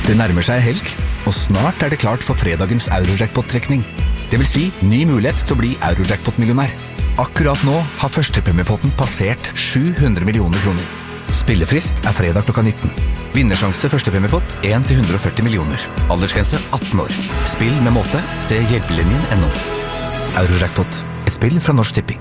Det nærmer seg helg, og snart det klart for fredagens Eurojackpot-trekning. Det vil si, ny mulighet til å bli Eurojackpot-millionær. Akkurat nå har førstepremiepotten passert 700 millioner kroner. Spillefrist fredag klokka 19. Vinnersjanse førstepremiepott 1-140 millioner. Aldersgrense 18 år. Spill med måte. Se hjelpelinjen.no. Eurojackpot. Et spill fra Norsk Tipping.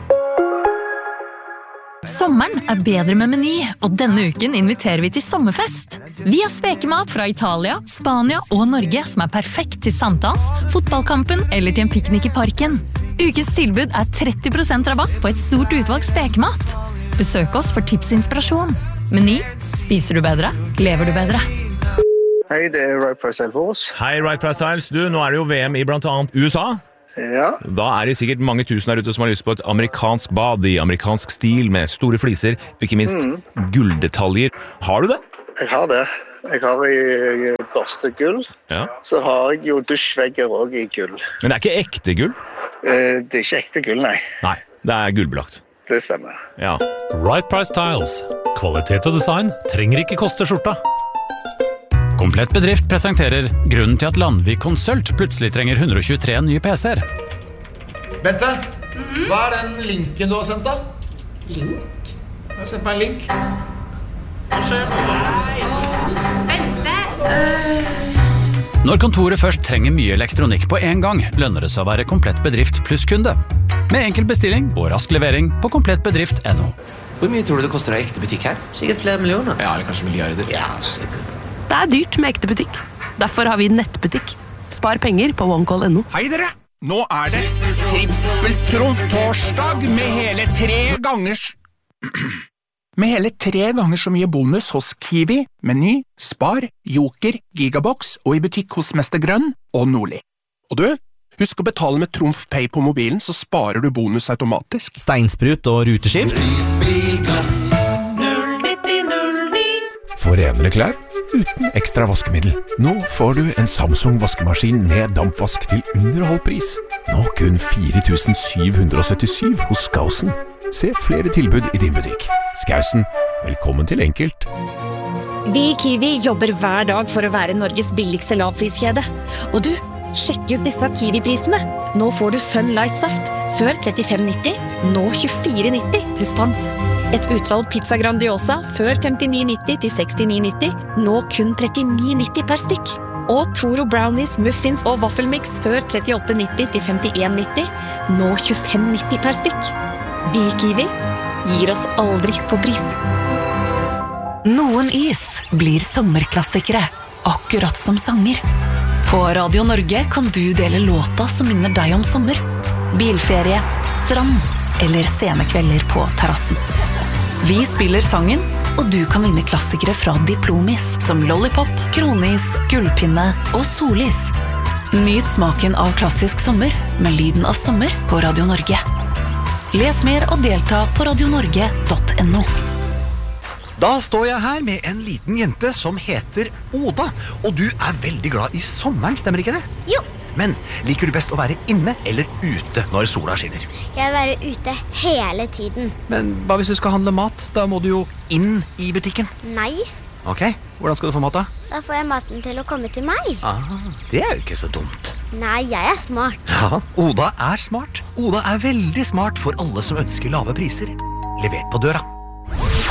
Sommeren bedre med Meny, og denne uken inviterer vi til sommerfest. Vi har spekemat fra Italia, Spania og Norge som perfekt til sankthans, fotballkampen eller til en piknik i parken. Ukens tilbud 30% rabatt på et stort utvalg spekemat. Besøk oss for tips og inspirasjon. Meny, spiser du bedre, lever du bedre. Hei, det Right Price Styles. Hei, Right Price Styles. Du, nå det jo VM i blant annet USA. Ja. Da det sikkert mange tusen der ute som har lyst på et amerikansk bad i amerikansk stil med store fliser, og ikke minst gulldetaljer. Har du det? Jeg har det. Jeg har i børstegull. Ja. Så har jeg jo dusjvegger også i gull. Men det ikke ekte gull? Det ikke ekte gull, nei. Nei, det gullbelagt. Det stemmer. Ja. Right Price Tiles. Kvalitet og design trenger ikke koste skjorta. Komplett Bedrift presenterer grunnen til at Landvik Konsult plutselig trenger 123 nye PC-er. Bente, hva den linken du har sendt da? Link? Jeg har sendt meg en link. Hva skjer? Bente! Når kontoret først trenger mye elektronikk på en gang, lønner det seg å være Komplett Bedrift pluss kunde. Med enkel bestilling og rask levering på komplettbedrift.no. Hvor mye tror du det koster å ha ekte butikk her? Sikkert flere millioner. Ja, eller kanskje milliarder. Ja, sikkert. Det dyrt med ekte butikk. Derfor har vi nettbutikk. Spar penger på OneCall.no. Hei dere! Nå det trippeltrumf-torsdag med hele 3 ganger så mye bonus hos Kiwi, Meny, Spar, Joker, Gigabox og i butikk hos Mester Grønn og Nordli. Og du, husk å betale med Trumf Pay på mobilen, så sparer du bonus automatisk. Steinsprut og ruteskift. Prisbilklass. 09009. For renere klær uten ekstra vaskemiddel. Nå får du en Samsung vaskemaskin med dampvask til under halv pris. Nå kun 4.777 hos Skausen. Se flere tilbud i din butikk. Skausen, velkommen til enkelt. Vi i Kiwi jobber hver dag for å være Norges billigste lavpriskjede. Og du, sjekk ut disse Kiwi-prisene. Nå får du Fun Light Saft. Før 35,90, nå 24,90 pluss pant. Et utvalg pizza Grandiosa før 59,90 til 69,90, nå kun 39,90 per stykk. Og Toro Brownies, Muffins og Waffelmix før 38,90 til 51,90, nå 25,90 per stykk. Vi i Kiwi gir oss aldri på pris. Noen is blir sommerklassikere, akkurat som sanger. På Radio Norge kan du dele låta som minner deg om sommer. Bilferie, strand eller scenekvelder på terrassen. Vi spiller sangen, og du kan vinne klassikere fra Diplomis, som Lollipop, Kronis, Gullpinne og Solis. Nyt smaken av klassisk sommer med lyden av sommer på Radio Norge. Les mer og delta på radionorge.no. Da står jeg her med en liten jente som heter Oda, og du veldig glad i sommeren, stemmer ikke det? Jo. Men liker du best å være inne eller ute når sola skinner? Jeg vil være ute hele tiden. Men hva hvis du skal handle mat? Da må du jo inn i butikken. Nei. Ok, hvordan skal du få mat da? Da får jeg maten til å komme til meg. Det jo ikke så dumt. Nei, jeg smart. Ja, Oda smart. Oda veldig smart for alle som ønsker lave priser. Levert på døra.